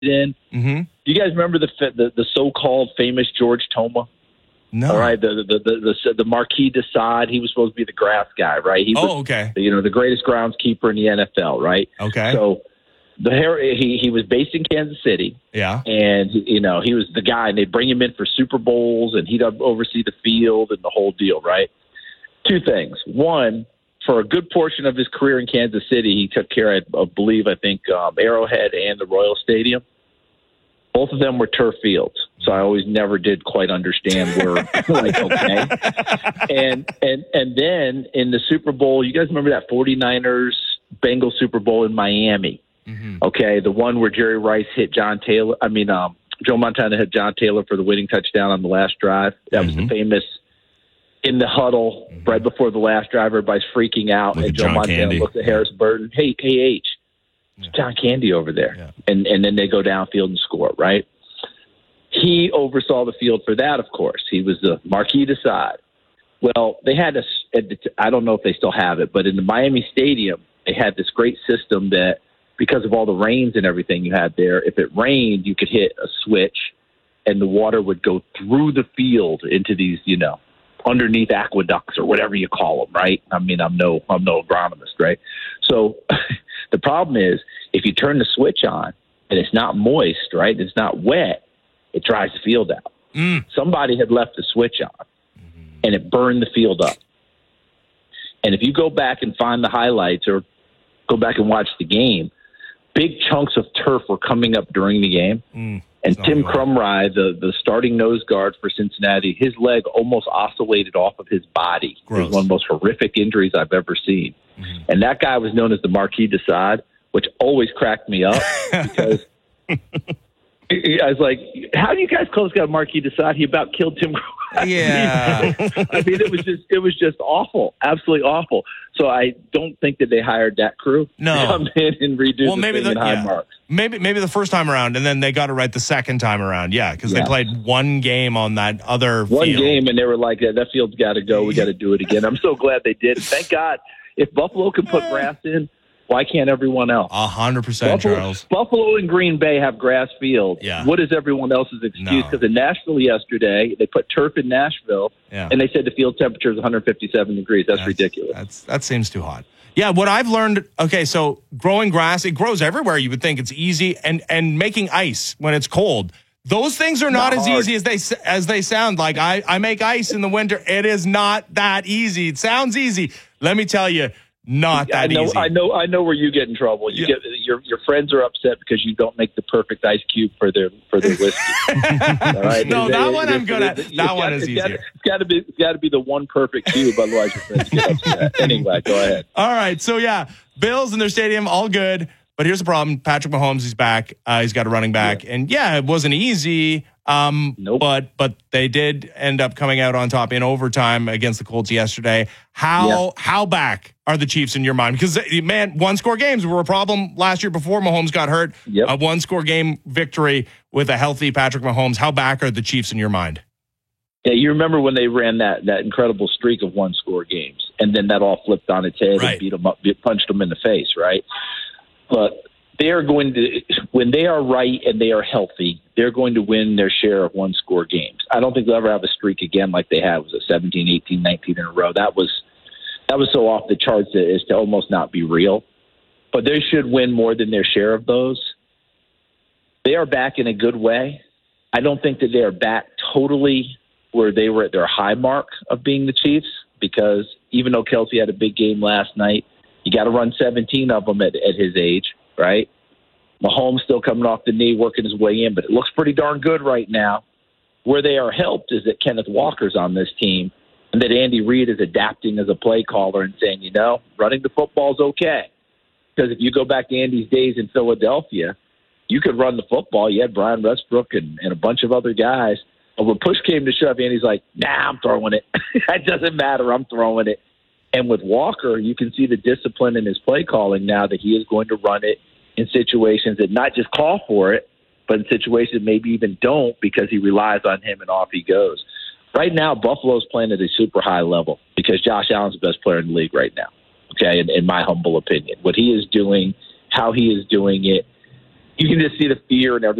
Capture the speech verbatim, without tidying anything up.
in. Mm-hmm. You guys remember the, the the so-called famous George Toma? No. All right, the the the the, the Marquis de Sade. He was supposed to be the grass guy, right? He was, oh, okay. You know, the greatest groundskeeper in the N F L, right? Okay. So the he he was based in Kansas City. Yeah. And you know, he was the guy, and they'd bring him in for Super Bowls, and he'd oversee the field and the whole deal, right? Two things. One, for a good portion of his career in Kansas City, he took care of, I believe, I think um, Arrowhead and the Royal Stadium. Both of them were turf fields, so I always never did quite understand where, like, okay. And and and then in the Super Bowl, you guys remember that 49ers Bengals Super Bowl in Miami? Mm-hmm. Okay, the one where Jerry Rice hit John Taylor. I mean, um, Joe Montana hit John Taylor for the winning touchdown on the last drive. That mm-hmm. was the famous in the huddle mm-hmm. right before the last drive. Everybody's freaking out, Look and Joe John Montana Candy. looks at Harris Burton. Hey, hey, H. John Candy over there. Yeah. And and then they go downfield and score, right? He oversaw the field for that, of course. He was the Marquis de Sade. Well, they had a, I don't know if they still have it, but in the Miami Stadium, they had this great system that because of all the rains and everything you had there, if it rained, you could hit a switch and the water would go through the field into these, you know, underneath aqueducts or whatever you call them, right? I mean, I'm no, I'm no agronomist, right? So the problem is if you turn the switch on and it's not moist, right? It's not wet, it dries the field out. Mm. Somebody had left the switch on mm-hmm. and it burned the field up. And if you go back and find the highlights or go back and watch the game, big chunks of turf were coming up during the game. Mm. And Sounds Tim right. Krumrie, the, the starting nose guard for Cincinnati, his leg almost oscillated off of his body. It Gross. was one of the most horrific injuries I've ever seen. Mm-hmm. And that guy was known as the Marquis de Sade, which always cracked me up because I was like, how do you guys call this guy Marquis de Sade? He about killed Tim Krumrie. Yeah. I mean, it was just it was just awful, absolutely awful. So I don't think that they hired that crew No. to come in and redo Well, the maybe thing the in high yeah. marks. maybe maybe the first time around, and then they got it right the second time around. Yeah, because Yeah. they played one game on that other One field. game, and they were like, yeah, that field's got to go. We got to do it again. I'm so glad they did. Thank God. If Buffalo can put grass in, why can't everyone else? A hundred percent, Buffalo, Charles. Buffalo and Green Bay have grass fields. Yeah. What is everyone else's excuse? No. Because in Nashville yesterday, they put turf in Nashville, Yeah. and they said the field temperature is one hundred fifty-seven degrees. That's, That's ridiculous. That's that seems too hot. Yeah, what I've learned. Okay, so growing grass, it grows everywhere. You would think it's easy, and and making ice when it's cold. Those things are not, Not as hard. easy as they as they sound. Like I I make ice in the winter. It is not that easy. It sounds easy. Let me tell you, not that I know, easy. I know, I know where you get in trouble. You Yeah. get your your friends are upset because you don't make the perfect ice cube for their for their whiskey. All right? No, They- that they- one they- I'm good at. they- That it's one got- is it's got- easier. It's got to be it's got to be the one perfect cube, otherwise your friends get upset. Anyway, go ahead. All right, so yeah, Bills in their stadium, all good. But here's the problem: Patrick Mahomes, he's back. Uh, he's got a running back, Yeah. and yeah, it wasn't easy. Um, Nope. But but they did end up coming out on top in overtime against the Colts yesterday. How Yeah. how back are the Chiefs in your mind? Because man, one score games were a problem last year before Mahomes got hurt. Yep. A one score game victory with a healthy Patrick Mahomes. How back are the Chiefs in your mind? Yeah, you remember when they ran that that incredible streak of one score games, and then that all flipped on its head Right. and beat them up, punched them in the face, right? But they are going to, when they are right and they are healthy, they're going to win their share of one score games. I don't think they'll ever have a streak again like they had. Was it seventeen, eighteen, nineteen in a row? That was that was so off the charts as to almost not be real. But they should win more than their share of those. They are back in a good way. I don't think that they are back totally where they were at their high mark of being the Chiefs, because even though Kelsey had a big game last night, you got to run seventeen of them at, at his age, right? Mahomes still coming off the knee, working his way in, but it looks pretty darn good right now. Where they are helped is that Kenneth Walker's on this team, and that Andy Reid is adapting as a play caller and saying, you know, running the football is okay. Because if you go back to Andy's days in Philadelphia, you could run the football. You had Brian Westbrook and, and a bunch of other guys. But when push came to shove, Andy's like, nah, I'm throwing it. It doesn't matter. I'm throwing it. And with Walker, you can see the discipline in his play calling now that he is going to run it in situations that not just call for it, but in situations maybe even don't, because he relies on him and off he goes. Right now, Buffalo's playing at a super high level because Josh Allen's the best player in the league right now, okay, in, in my humble opinion. What he is doing, how he is doing it, you can just see the fear in every